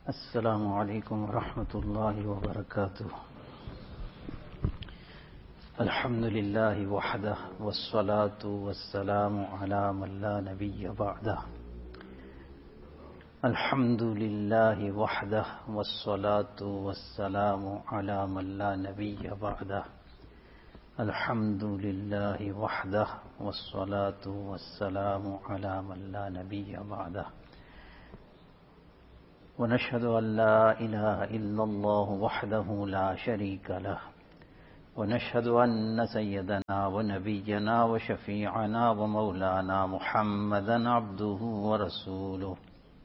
السلام عليكم ورحمة الله وبركاته. الحمد لله وحده والصلاة والسلام على من لا نبي بعده. الحمد لله وحده والصلاة والسلام على من لا نبي بعده. الحمد لله وحده والصلاة والسلام على من لا نبي بعده. ونشهد أن لا إله إلا الله وحده لا شريك له، ونشهد أن سيدنا ونبينا وشفيعنا ومولانا محمدا عبده ورسوله.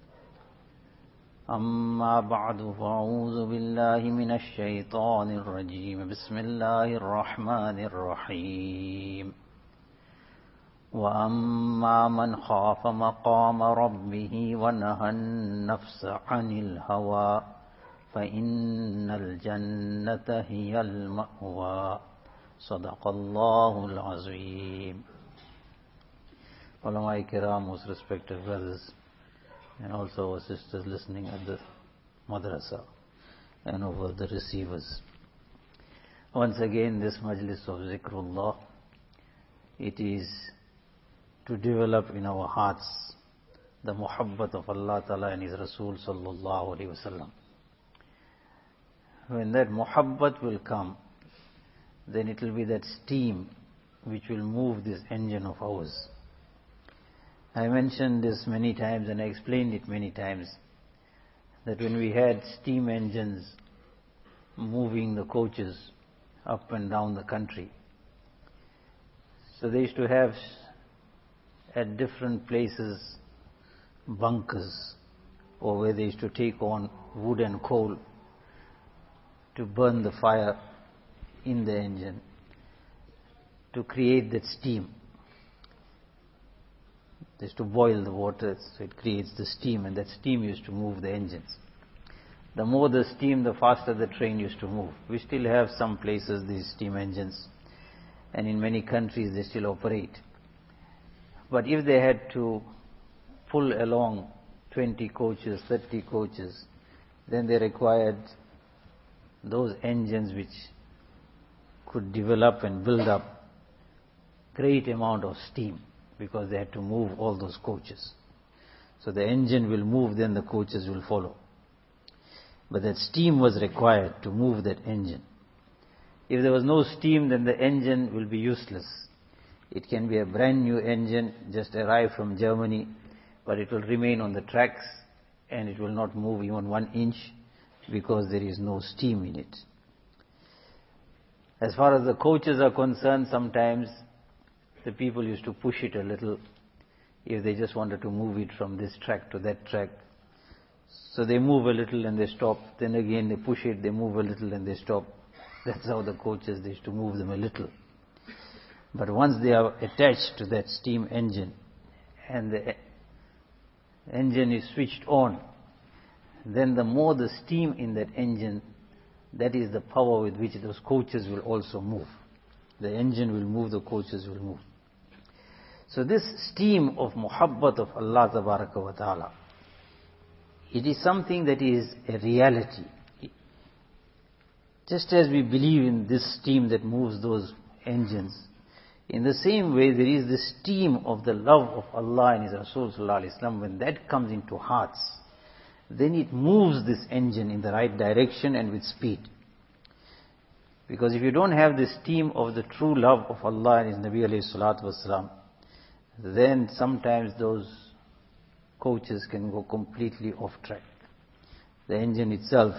أما بعد، فأعوذ بالله من الشيطان الرجيم. بسم الله الرحمن الرحيم. وأما من خاف مقام ربه ونهى النفس عن الهوى فإن الجنة هي المأوى. صدق الله العظيم. Ulama Kiram, most respected brothers, and also our sisters listening at the madrasa and over the receivers. Once again, this majlis of zikrullah, it is to develop in our hearts the muhabbat of Allah Ta'ala and His Rasul Sallallahu Alaihi Wasallam. When that muhabbat will come, then it will be that steam which will move this engine of ours. I mentioned this many times and I explained it many times, that when we had steam engines moving the coaches up and down the country, so they used to have at different places bunkers, or where they used to take on wood and coal to burn the fire in the engine to create that steam. They used to boil the water, so it creates the steam, and that steam used to move the engines. The more the steam, the faster the train used to move. We still have some places these steam engines, and in many countries they still operate. But if they had to pull along 20 coaches, 30 coaches, then they required those engines which could develop and build up great amount of steam, because they had to move all those coaches. So the engine will move, then the coaches will follow. But that steam was required to move that engine. If there was no steam, then the engine will be useless. It can be a brand new engine, just arrived from Germany, but it will remain on the tracks and it will not move even 1 inch because there is no steam in it. As far as the coaches are concerned, sometimes the people used to push it a little if they just wanted to move it from this track to that track. So they move a little and they stop. Then again they push it, they move a little and they stop. That's how the coaches, they used to move them a little. But once they are attached to that steam engine and the engine is switched on, then the more the steam in that engine, that is the power with which those coaches will also move. The engine will move, the coaches will move. So this steam of muhabbat of Allah Tabaraka wa Ta'ala, it is something that is a reality. Just as we believe in this steam that moves those engines, in the same way there is this steam of the love of Allah and His Rasul Sallallahu Alaihi Wasallam. When that comes into hearts, then it moves this engine in the right direction and with speed. Because if you don't have the steam of the true love of Allah and His Nabi Alayhi Salatu Wasalam, then sometimes those coaches can go completely off track. The engine itself.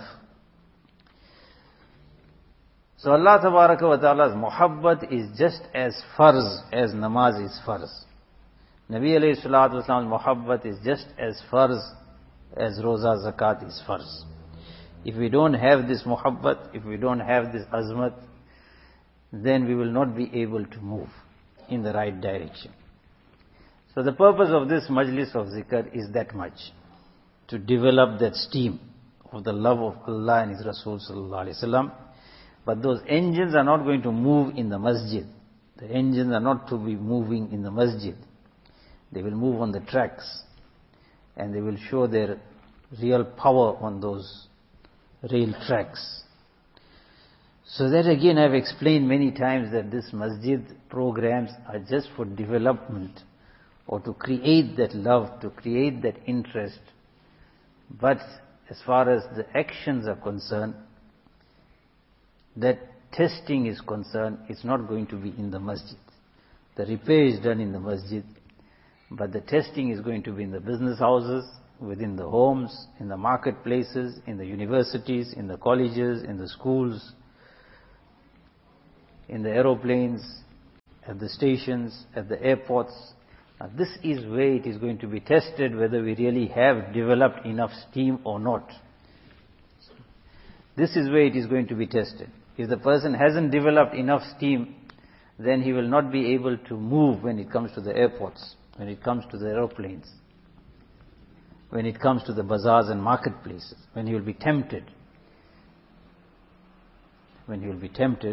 So Allah Tabaraka wa Ta'ala's muhabbat is just as farz as namaz is farz. Nabi Alayhi Salatu Wasalam's muhabbat is just as farz as roza zakat is farz. If we don't have this muhabbat, if we don't have this azmat, then we will not be able to move in the right direction. So the purpose of this majlis of zikr is that much, to develop that steam of the love of Allah and His Rasul Sallallahu Alaihi Wasallam. But those engines are not going to move in the masjid. The engines are not to be moving in the masjid. They will move on the tracks and they will show their real power on those rail tracks. So that again I've explained many times that this masjid programs are just for development or to create that love, to create that interest. But as far as the actions are concerned, that testing is concerned, it's not going to be in the masjid. The repair is done in the masjid, but the testing is going to be in the business houses, within the homes, in the marketplaces, in the universities, in the colleges, in the schools, in the aeroplanes, at the stations, at the airports. Now this is where it is going to be tested, whether we really have developed enough steam or not. This is where it is going to be tested. If the person hasn't developed enough steam, then he will not be able to move when it comes to the airports, when it comes to the aeroplanes, when it comes to the bazaars and marketplaces, when he will be tempted. When he will be tempted,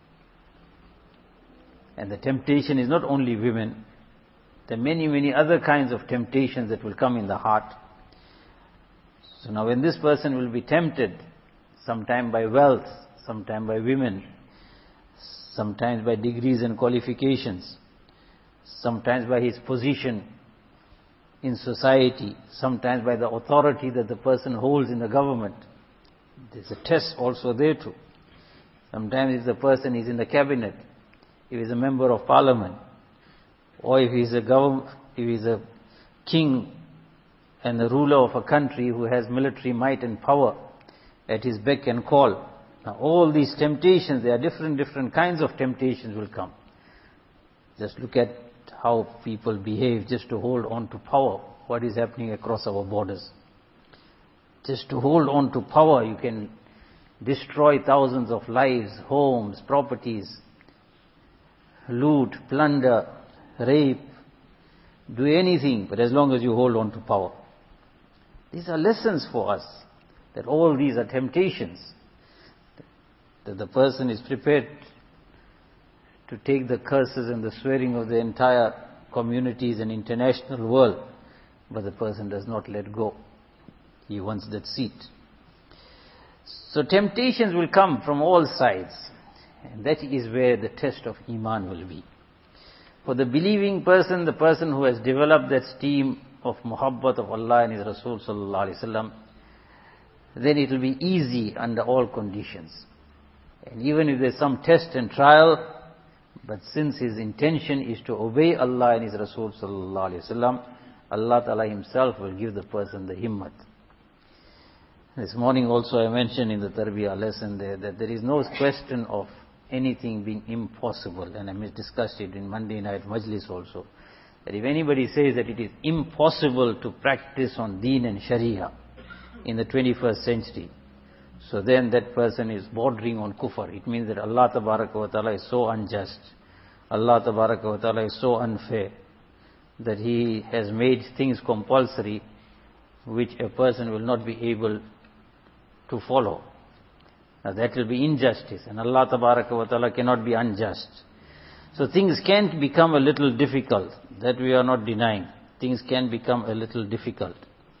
and the temptation is not only women, there are many, many other kinds of temptations that will come in the heart. So now when this person will be tempted, sometime by wealth, sometime by women, sometimes by degrees and qualifications, sometimes by his position in society, sometimes by the authority that the person holds in the government. There's a test also there too. Sometimes if the person is in the cabinet, if he is a member of parliament, or if he is a king and the ruler of a country who has military might and power at his beck and call. Now all these temptations, there are different kinds of temptations will come. Just look at how people behave just to hold on to power. What is happening across our borders? Just to hold on to power, you can destroy thousands of lives, homes, properties, loot, plunder, rape, do anything, but as long as you hold on to power. These are lessons for us, that all these are temptations, that the person is prepared to take the curses and the swearing of the entire communities and international world, but the person does not let go. He wants that seat. So temptations will come from all sides, and that is where the test of Iman will be. For the believing person, the person who has developed that steam of muhabbat of Allah and His Rasul sallallahu alaihi wasallam, then it will be easy under all conditions. And even if there's some test and trial, but since his intention is to obey Allah and His Rasul sallallahu alaihi wasallam, Allah Ta'ala Himself will give the person the himmat. This morning also I mentioned in the Tarbiyah lesson there that there is no question of anything being impossible, and I discussed it in Monday night Majlis also, that if anybody says that it is impossible to practice on Deen and Sharia in the 21st century, so then that person is bordering on kufr. It means that Allah Tabaraka wa Ta'ala is so unjust, Allah Tabaraka wa Ta'ala is so unfair, that He has made things compulsory which a person will not be able to follow. Now that will be injustice, and Allah Tabaraka wa Ta'ala cannot be unjust. So things can become a little difficult, that we are not denying. Things can become a little difficult.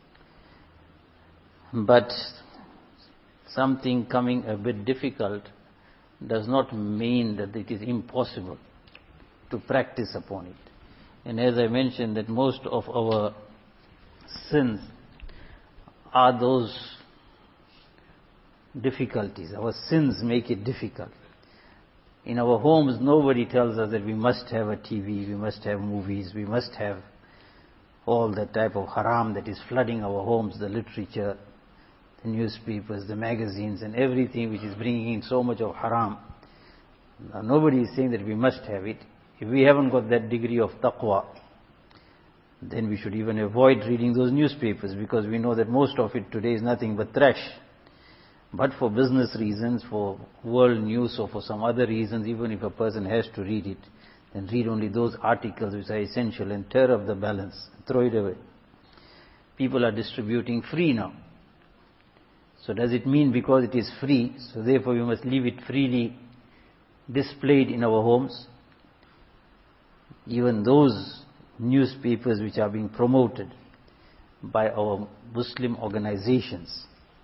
But something coming a bit difficult does not mean that it is impossible to practice upon it. And as I mentioned, that most of our sins are those difficulties. Our sins make it difficult. In our homes, nobody tells us that we must have a TV, we must have movies, we must have all that type of haram that is flooding our homes, the literature, the newspapers, the magazines, and everything which is bringing in so much of haram. Now, nobody is saying that we must have it. If we haven't got that degree of taqwa, then we should even avoid reading those newspapers, because we know that most of it today is nothing but trash. But for business reasons, for world news, or for some other reasons, even if a person has to read it, then read only those articles which are essential and tear up the balance, throw it away. People are distributing free now. So does it mean because it is free, so therefore we must leave it freely displayed in our homes? Even those newspapers which are being promoted by our Muslim organizations,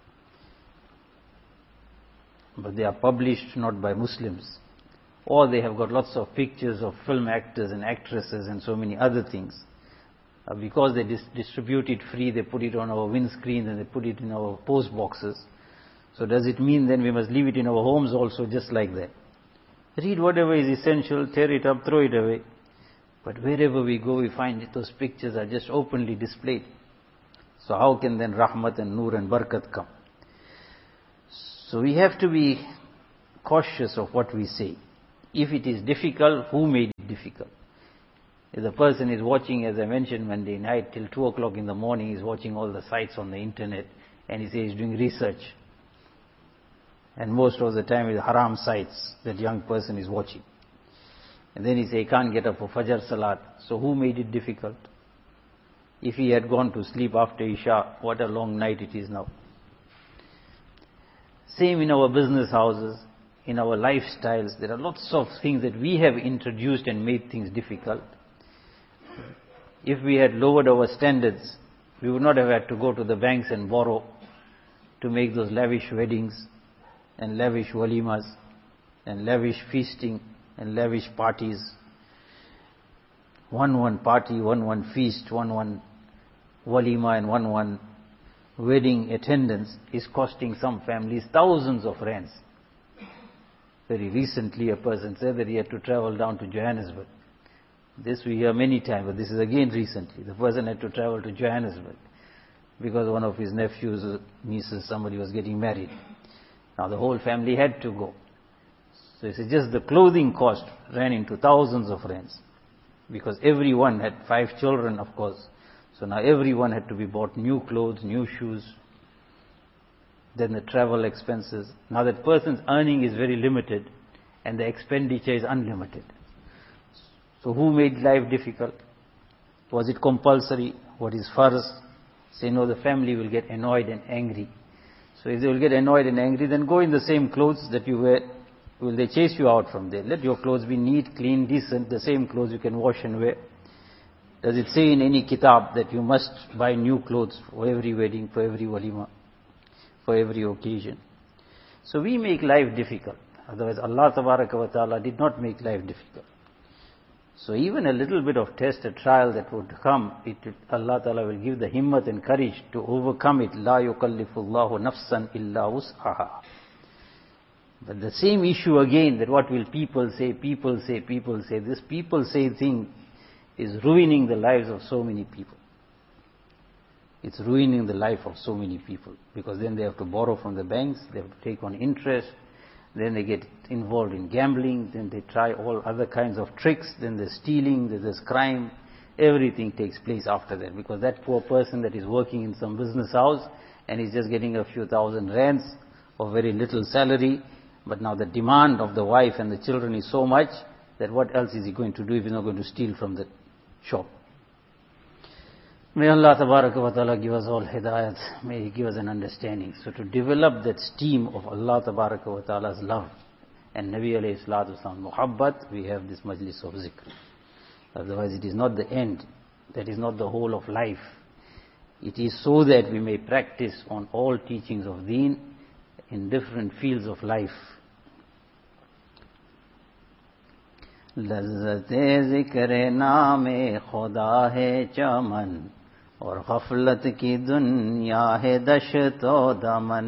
but they are published not by Muslims, or they have got lots of pictures of film actors and actresses and so many other things. Because they distribute it free, they put it on our windscreens and they put it in our post boxes. So does it mean then we must leave it in our homes also just like that? Read whatever is essential, tear it up, throw it away. But wherever we go, we find that those pictures are just openly displayed. So how can then rahmat and nur and barakat come? So we have to be cautious of what we say. If it is difficult, who made it difficult? If the person is watching, as I mentioned, Monday night till 2 o'clock in the morning, he's watching all the sites on the internet, and he says he's doing research. And most of the time it's haram sites that young person is watching. And then he says he can't get up for Fajr Salat. So who made it difficult? If he had gone to sleep after Isha, what a long night it is now. Same in our business houses, in our lifestyles. There are lots of things that we have introduced and made things difficult. If we had lowered our standards, we would not have had to go to the banks and borrow to make those lavish weddings and lavish walimas and lavish feasting and lavish parties. One party, one feast, one walima and one wedding attendance is costing some families thousands of rands. Very recently a person said that he had to travel down to Johannesburg. This we hear many times, but this is again recently. The person had to travel to Johannesburg because one of his nephews, nieces, somebody was getting married. Now the whole family had to go. So he said just the clothing cost ran into thousands of rands because everyone had 5 children, of course. So now everyone had to be bought new clothes, new shoes. Then the travel expenses. Now that person's earning is very limited and the expenditure is unlimited. So who made life difficult? Was it compulsory? What is farz? Say no, the family will get annoyed and angry. So if they will get annoyed and angry, then go in the same clothes that you wear. Will they chase you out from there? Let your clothes be neat, clean, decent, the same clothes you can wash and wear. Does it say in any kitab that you must buy new clothes for every wedding, for every walima, for every occasion? So we make life difficult. Otherwise Allah Tabaraka wa Ta'ala did not make life difficult. So even a little bit of test, a trial that would come, Allah Ta'ala will give the himmat and courage to overcome it. La yukallifullahu nafsan illa wus'aha. But the same issue again, that what will people say, people say, people say. This people say thing is ruining the lives of so many people. It's ruining the life of so many people. Because then they have to borrow from the banks, they have to take on interest, then they get involved in gambling, then they try all other kinds of tricks, then there's stealing, there's crime, everything takes place after that. Because that poor person that is working in some business house and is just getting a few thousand rands or very little salary, but now the demand of the wife and the children is so much that what else is he going to do if he's not going to steal from the shop? May Allah Tabaraka wa Ta'ala give us all hidayat. May He give us an understanding. So to develop that steam of Allah Tabaraka wa Ta'ala's love and Nabi alayhi salatu wasalam muhabbat, we have this majlis of zikr. Otherwise it is not the end. That is not the whole of life. It is so that we may practice on all teachings of deen in different fields of life. लज़्ज़ते ज़िक्र नामे खुदा है चमन और गफलत की दुनिया है दशतो दमन.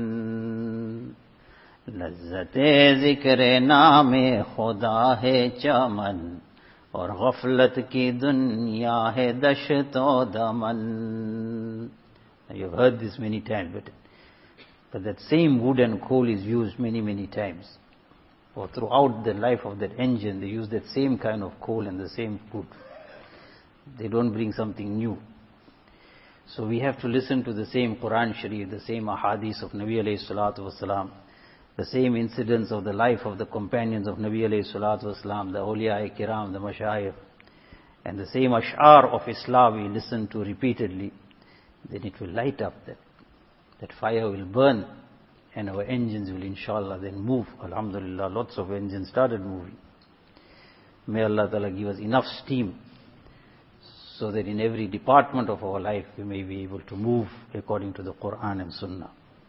लज़्ज़ते ज़िक्र नामे खुदा है चमन और गफलत की दुनिया है दशतो दमन. You've heard this many times, but that same wood and coal is used many times. Or throughout the life of that engine, they use that same kind of coal and the same wood. They don't bring something new. So we have to listen to the same Quran Sharif, the same ahadith of Nabi alayhi salatu wasalam, the same incidents of the life of the companions of Nabi alayhi salatu wasalam, the awliya kiram, the mashayikh, and the same ash'ar of Islam we listen to repeatedly. Then it will light up, that fire will burn, and our engines will inshallah then move. Alhamdulillah, lots of engines started moving. May Allah Ta'ala give us enough steam so that in every department of our life we may be able to move according to the Quran and Sunnah.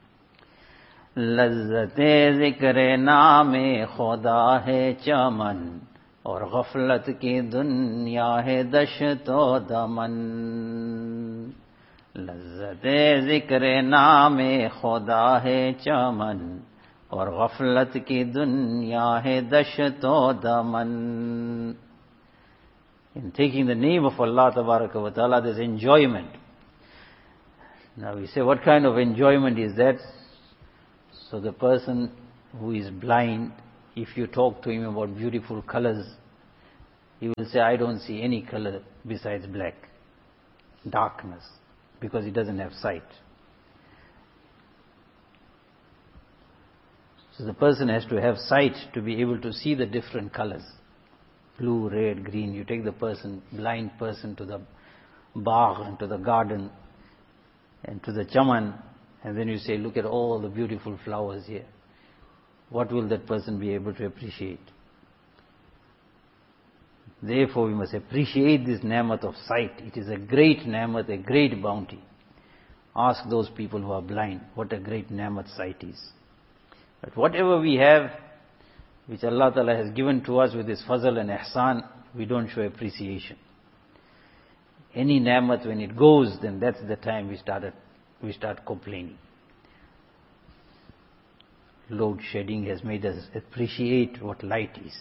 लज़्ज़ते ज़िक्र नामे खुदा है चमन और गफलत की दुनिया है दश्तो दमन. लज़्ज़ते ज़िक्र नामे खुदा है चमन और गफलत की दुनिया है दश्तो दमन. In taking the name of Allah Tabaraka wa Ta'ala, there's enjoyment. Now we say, what kind of enjoyment is that? So the person who is blind, if you talk to him about beautiful colors, he will say, I don't see any color besides black, darkness, because he doesn't have sight. So the person has to have sight to be able to see the different colors. Blue, red, green. You take the person, blind person, to the bagh and to the garden and to the chaman, and then you say, look at all the beautiful flowers here. What will that person be able to appreciate? Therefore we must appreciate this ni'mat of sight. It is a great ni'mat, a great bounty. Ask those people who are blind what a great ni'mat sight is. But whatever we have, which Allah Ta'ala has given to us with His fazl and ihsan, we don't show appreciation. Any ni'mat, when it goes, then that's the time we start complaining. Load shedding has made us appreciate what light is.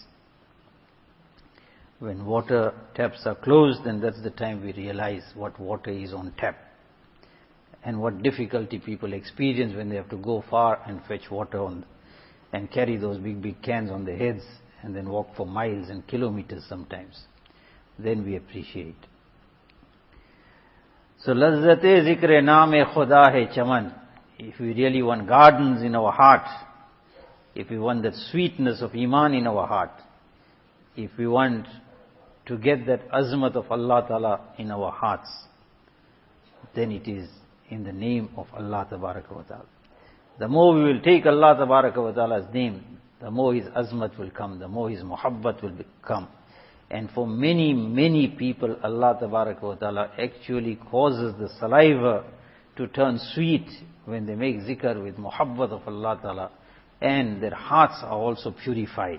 When water taps are closed, then that's the time we realize what water is on tap, and what difficulty people experience when they have to go far and fetch water and carry those big cans on their heads and then walk for miles and kilometers sometimes. Then we appreciate. So, lazzate zikre naam-e khuda hai chaman. If we really want gardens in our heart, if we want that sweetness of iman in our heart, if we want to get that azmat of Allah Ta'ala in our hearts, then it is in the name of Allah Tabaraka wa Ta'ala. The more we will take Allah Tabaraka wa Ta'ala's name, the more His azmat will come, the more His muhabbat will come. And for many, many people, Allah Tabaraka wa Ta'ala actually causes the saliva to turn sweet when they make zikr with muhabbat of Allah Ta'ala, and their hearts are also purified.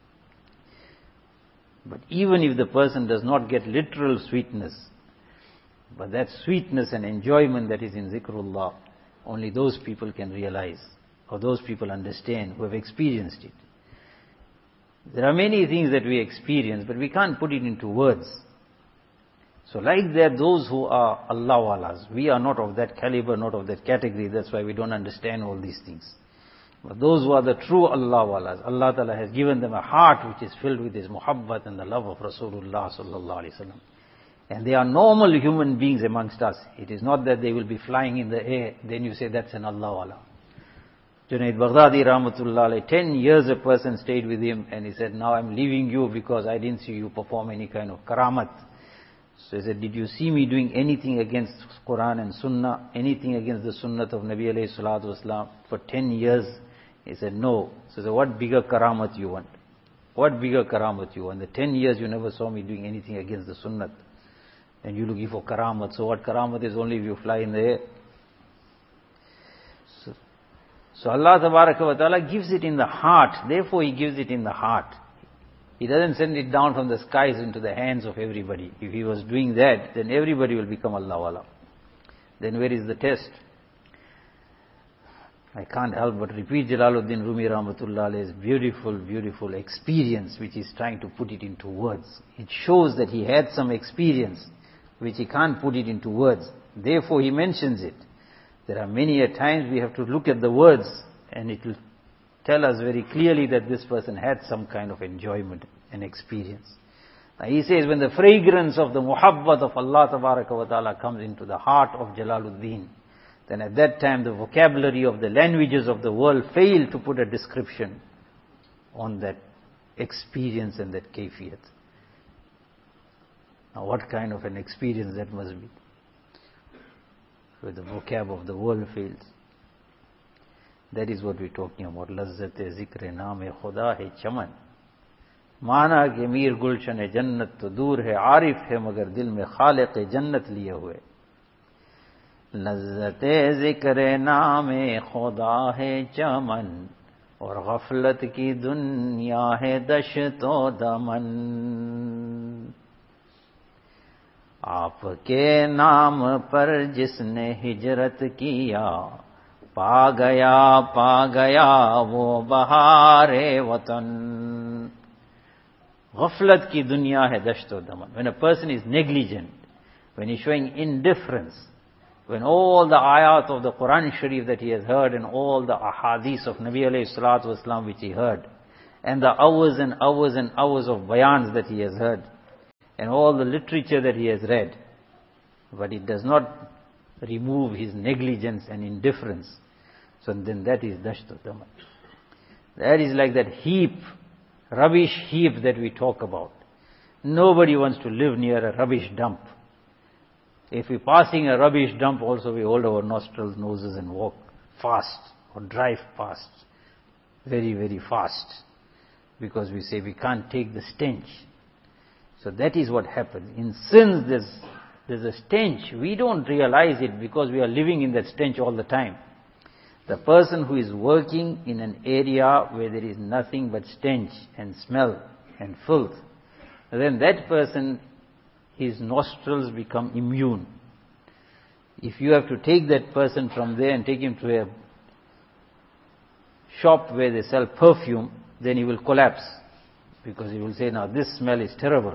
But even if the person does not get literal sweetness, but that sweetness and enjoyment that is in zikrullah, only those people can realize, or those people understand who have experienced it. There are many things that we experience, but we can't put it into words. So like that, those who are Allah walas, we are not of that caliber, not of that category, that's why we don't understand all these things. But those who are the true Allah walas, Allah Ta'ala has given them a heart which is filled with His muhabbat and the love of Rasulullah sallallahu alaihi wasallam. And they are normal human beings amongst us. It is not that they will be flying in the air, then you say that's an Allah wala. Junaid Baghdadi rahmatullah alayhi, 10 years a person stayed with him, and he said, now I'm leaving you because I didn't see you perform any kind of karamat. So he said, did you see me doing anything against Quran and Sunnah, anything against the Sunnat of Nabi alayhi salatu wasalam for 10 years? He said, no. So he said, what bigger karamat you want? What bigger karamat you want? The 10 years you never saw me doing anything against the Sunnat, and you looking for karamat. So what karamat is? Only if you fly in the air. So Allah Tabaraka wa Ta'ala gives it in the heart. Therefore He gives it in the heart. He doesn't send it down from the skies into the hands of everybody. If He was doing that, then everybody will become Allah wala. Then where is the test? I can't help but repeat Jalaluddin Rumi rahmatullah alayhi's beautiful, beautiful experience, which he's trying to put it into words. It shows that he had some experience which he can't put it into words. Therefore he mentions it. There are many a times we have to look at the words, and it will tell us very clearly that this person had some kind of enjoyment and experience. Now he says, when the fragrance of the muhabbat of Allah Tabaraka wa Ta'ala comes into the heart of Jalaluddin, then at that time the vocabulary of the languages of the world fail to put a description on that experience and that kayfiyat. Now what kind of an experience that must be, where the vocab of the world fails. That is what we're talking about. Lazzat-e zikr naam-e khuda hai chaman. माना कि मीर गुलशन जन्नत तो दूर है, आरिफ है मगर दिल में खालिक जन्नत लिए हुए। लज्जते जिक्र नामे खुदा है चमन, और गफलत की दुनिया है दश्तो दमन। आपके नाम पर जिसने हिजरत किया, पा गया वो बहारे वतन। गफलत की दुनिया है दश्तो दमन। When a person is negligent, when he is showing indifference, when all the ayat of the Quran Sharif that he has heard and all the ahadith of Nabi alayhi salatu wasalam which he heard, and the hours and hours and hours of bayans that he has heard, and all the literature that he has read, but it does not remove his negligence and indifference, so then that is dashtu daman. That is like that heap, rubbish heap that we talk about. Nobody wants to live near a rubbish dump. If we're passing a rubbish dump also, we hold our nostrils, noses and walk fast or drive past very, very fast, because we say we can't take the stench. So that is what happens. In sins there's a stench. We don't realize it because we are living in that stench all the time. The person who is working in an area where there is nothing but stench and smell and filth, then that person, his nostrils become immune. If you have to take that person from there and take him to a shop where they sell perfume, then he will collapse, because he will say, now this smell is terrible.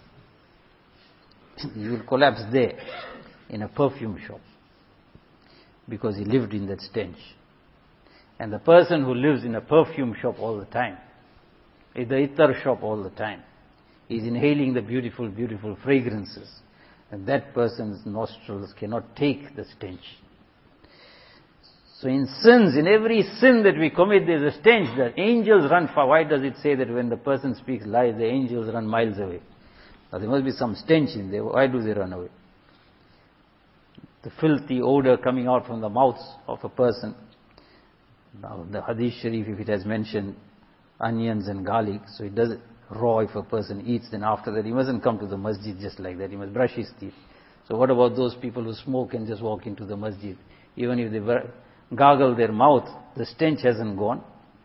He will collapse there in a perfume shop, because he lived in that stench. And the person who lives in a perfume shop all the time, in the ittar shop all the time, is inhaling the beautiful, beautiful fragrances, and that person's nostrils cannot take the stench. So in sins, in every sin that we commit, there is a stench. The angels run far. Why does it say that when the person speaks lies, the angels run miles away? Now there must be some stench in there. Why do they run away? The filthy odor coming out from the mouth of a person. Now the hadith sharif, if it has mentioned onions and garlic, so it does raw. If a person eats, then after that he mustn't come to the masjid just like that. He must brush his teeth. So what about those people who smoke and just walk into the masjid? Even if they gargle their mouth, the stench hasn't gone.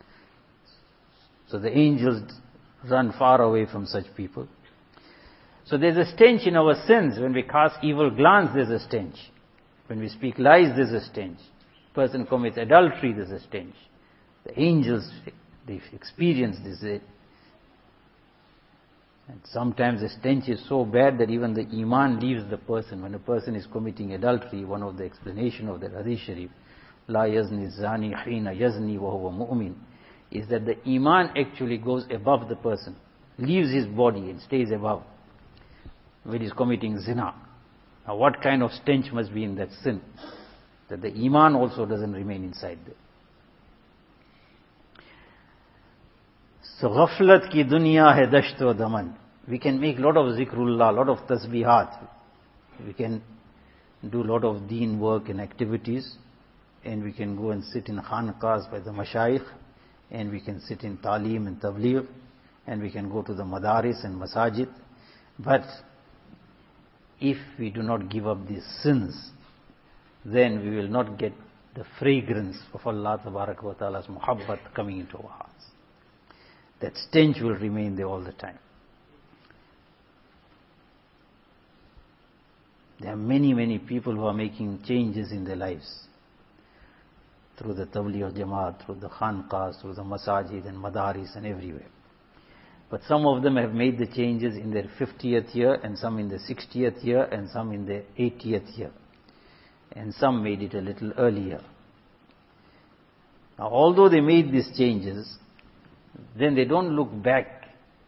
So the angels run far away from such people. So there's a stench in our sins. When we cast evil glance, there's a stench. When we speak lies, there's a stench. Person commits adultery, there's a stench. The angels, they experience this. And sometimes the stench is so bad that even the iman leaves the person. When a person is committing adultery, one of the explanation of the hadith sharif, La yazni zani hina yazni wa huwa mu'min, is that the iman actually goes above the person, leaves his body and stays above when he is committing zina. Now what kind of stench must be in that sin, that the iman also doesn't remain inside there. So ghaflat ki dunya hai dashto daman. We can make lot of zikrullah, lot of tasbihat. We can do lot of deen work and activities, and we can go and sit in khanqahs by the mashayikh, and we can sit in talim and tabligh, and we can go to the madaris and masajid. But if we do not give up these sins, then we will not get the fragrance of Allah Tabarak wa Ta'ala's muhabbat coming into our hearts. That stench will remain there all the time. There are many, many people who are making changes in their lives through the Tabligh Jamaat, through the Khanqahs, through the Masajid and Madaris and everywhere. But some of them have made the changes in their 50th year, and some in their 60th year, and some in their 80th year. And some made it a little earlier. Now, although they made these changes, then they don't look back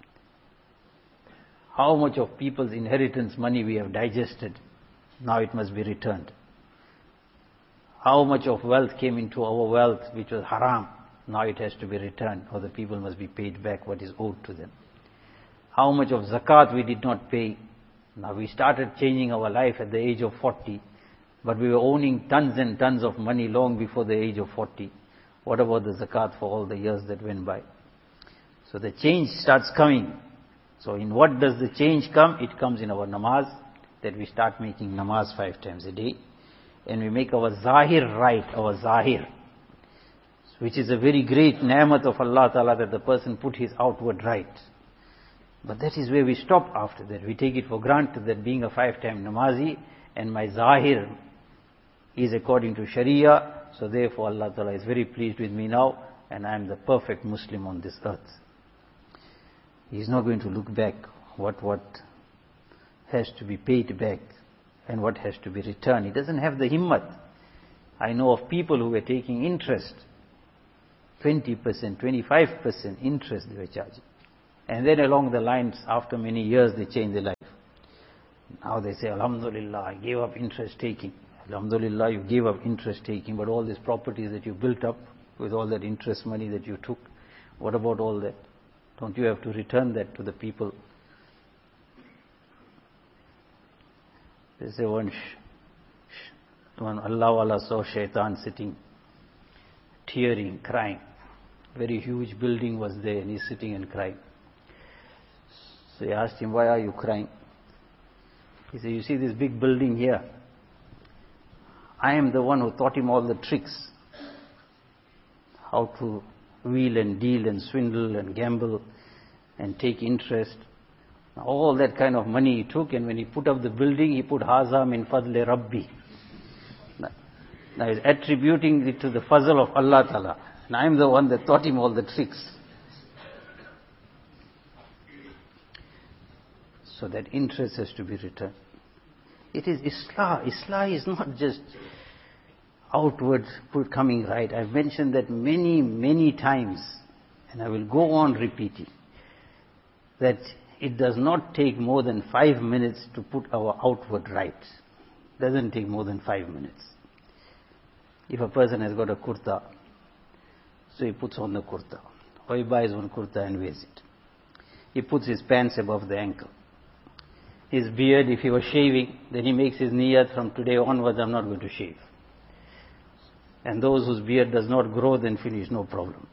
how much of people's inheritance money we have digested. Now it must be returned. How much of wealth came into our wealth which was haram. Now it has to be returned, or the people must be paid back what is owed to them. How much of zakat we did not pay. Now we started changing our life at the age of 40, but we were owning tons and tons of money long before the age of 40. What about the zakat for all the years that went by? So the change starts coming. So in what does the change come? It comes in our namaz, that we start making namaz 5 times a day. And we make our zahir right, our zahir, which is a very great ni'mat of Allah Ta'ala, that the person put his outward right. But that is where we stop after that. We take it for granted that being a 5-time namazi and my zahir is according to Sharia, so therefore Allah Ta'ala is very pleased with me now and I am the perfect Muslim on this earth. He is not going to look back what has to be paid back and what has to be returned. He doesn't have the himmat. I know of people who were taking interest, 20%, 25% interest they were charging. And then along the lines, after many years, they change their life. Now they say, Alhamdulillah, I gave up interest taking. Alhamdulillah, you gave up interest taking, but all these properties that you built up with all that interest money that you took, what about all that? Don't you have to return that to the people? They say one Allah saw Shaitan sitting, tearing, crying. Very huge building was there and he's sitting and crying. So he asked him, why are you crying? He said, you see this big building here? I am the one who taught him all the tricks. How to wheel and deal and swindle and gamble and take interest. All that kind of money he took, and when he put up the building, he put Haza min fadli Rabbi. Now he's attributing it to the fazl of Allah Ta'ala. And I am the one that taught him all the tricks. So that interest has to be returned. It is Islah. Islah is not just outward coming right. I've mentioned that many, many times, and I will go on repeating, that it does not take more than 5 minutes to put our outward right. It doesn't take more than 5 minutes. If a person has got a kurta, so he puts on the kurta, or he buys one kurta and wears it. He puts his pants above the ankle. His beard, if he was shaving, then he makes his niyat, from today onwards I'm not going to shave. And those whose beard does not grow, then finish, no problem.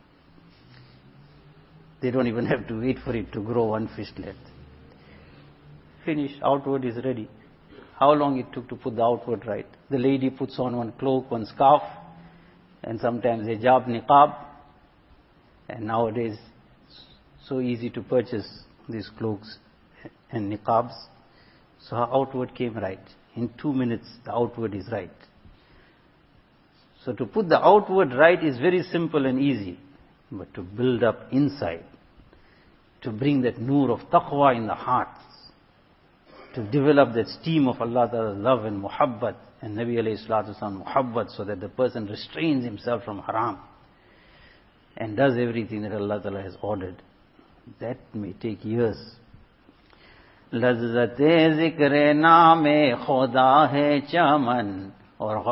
They don't even have to wait for it to grow 1 fist length. Finished, outward is ready. How long it took to put the outward right? The lady puts on one cloak, one scarf, and sometimes hijab, niqab. And nowadays, so easy to purchase these cloaks and niqabs. So her outward came right. In 2 minutes, the outward is right. So to put the outward right is very simple and easy. But to build up inside, to bring that nur of taqwa in the hearts, to develop that steam of Allah Ta'ala's love and muhabbat, and Nabi alayhi salatu wasalam muhabbat, so that the person restrains himself from haram and does everything that Allah Ta'ala has ordered. That may take years. लज़्ज़ते ज़िक्र नामे खुदा है चमन और